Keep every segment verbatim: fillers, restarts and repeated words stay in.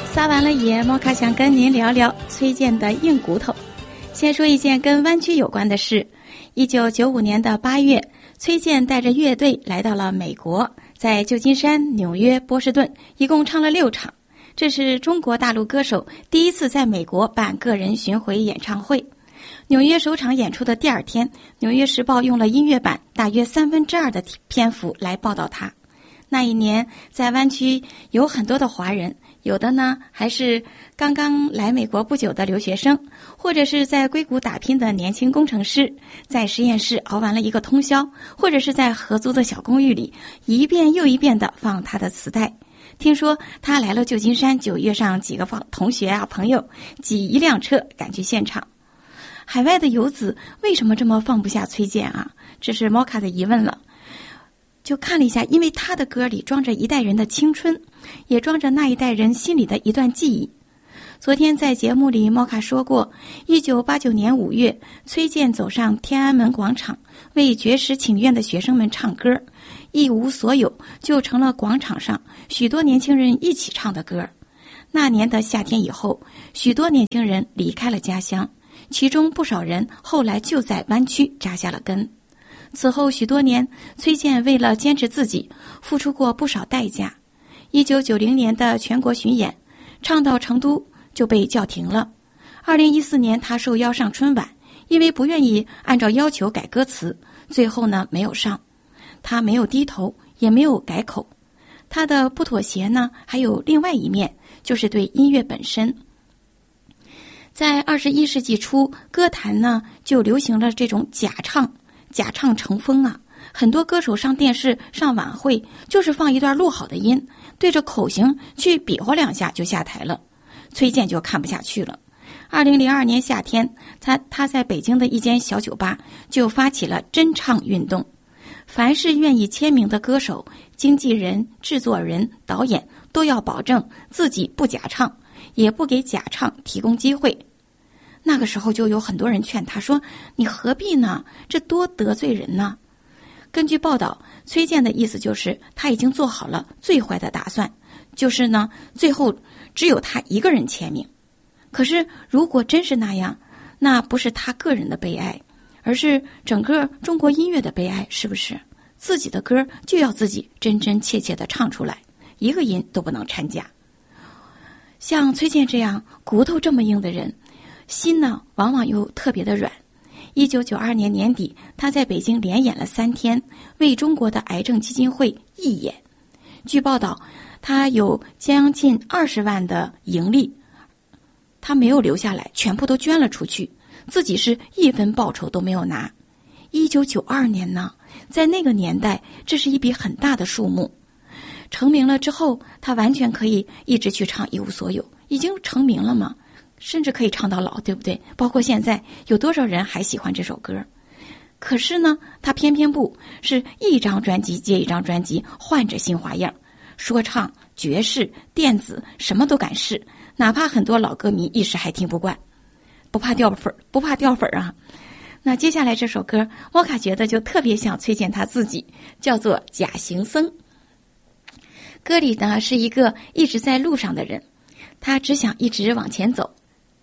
撒完了野，莫卡想跟您聊聊崔健的硬骨头。先说一件跟湾区有关的事。一九九五年的八月，崔健带着乐队来到了美国，在旧金山、纽约、波士顿一共唱了六场。这是中国大陆歌手第一次在美国办个人巡回演唱会。纽约首场演出的第二天，《纽约时报》用了音乐版大约三分之二的篇幅来报道他。那一年，在湾区有很多的华人，有的呢还是刚刚来美国不久的留学生，或者是在硅谷打拼的年轻工程师，在实验室熬完了一个通宵，或者是在合租的小公寓里一遍又一遍地放他的磁带。听说他来了旧金山，就约上几个同学啊朋友，挤一辆车赶去现场。海外的游子为什么这么放不下崔健啊？这是 Mocha 的疑问了。就看了一下，因为他的歌里装着一代人的青春，也装着那一代人心里的一段记忆。昨天在节目里 Mocha 说过，一九八九年五月，崔健走上天安门广场，为绝食请愿的学生们唱歌，一无所有就成了广场上许多年轻人一起唱的歌。那年的夏天以后，许多年轻人离开了家乡，其中不少人后来就在湾区扎下了根。此后许多年，崔健为了坚持自己，付出过不少代价。一九九零年的全国巡演，唱到成都就被叫停了。二零一四年，他受邀上春晚，因为不愿意按照要求改歌词，最后呢没有上。他没有低头，也没有改口。他的不妥协呢，还有另外一面，就是对音乐本身。在二十一世纪初，歌坛呢就流行了这种假唱。假唱成风啊！很多歌手上电视、上晚会，就是放一段录好的音，对着口型去比划两下就下台了。崔健就看不下去了。二零零二年夏天，他他在北京的一间小酒吧就发起了真唱运动。凡是愿意签名的歌手、经纪人、制作人、导演都要保证自己不假唱，也不给假唱提供机会。那个时候就有很多人劝他说，你何必呢？这多得罪人呢。根据报道，崔健的意思就是他已经做好了最坏的打算，就是呢最后只有他一个人签名。可是如果真是那样，那不是他个人的悲哀，而是整个中国音乐的悲哀，是不是？自己的歌就要自己真真切切地唱出来，一个音都不能掺假。像崔健这样骨头这么硬的人，心呢往往又特别的软。一九九二年年底，他在北京连演了三天，为中国的癌症基金会义演。据报道，他有将近二十万的盈利，他没有留下来，全部都捐了出去，自己是一分报酬都没有拿。一九九二年呢，在那个年代，这是一笔很大的数目。成名了之后，他完全可以一直去唱一无所有，已经成名了嘛，甚至可以唱到老，对不对？包括现在有多少人还喜欢这首歌？可是呢，他偏偏不是一张专辑接一张专辑，换着新花样，说唱、爵士、电子，什么都敢试，哪怕很多老歌迷一时还听不惯，不怕掉粉，不怕掉粉啊！那接下来这首歌，莫卡觉得就特别像崔健他自己，叫做《假行僧》。歌里呢是一个一直在路上的人，他只想一直往前走。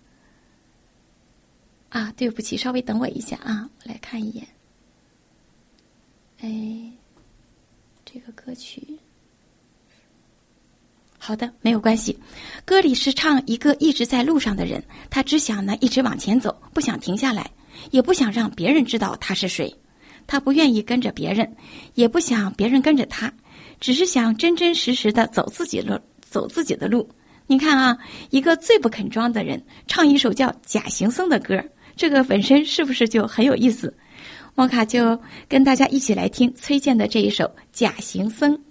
啊，对不起，稍微等我一下啊，我来看一眼。哎，这个歌曲，好的，没有关系。歌里是唱一个一直在路上的人，他只想呢一直往前走，不想停下来，也不想让别人知道他是谁。他不愿意跟着别人，也不想别人跟着他，只是想真真实实的走自己路，走自己的路。你看啊，一个最不肯装的人唱一首叫《假行僧》的歌，这个本身是不是就很有意思？莫卡就跟大家一起来听崔健的这一首《假行僧》。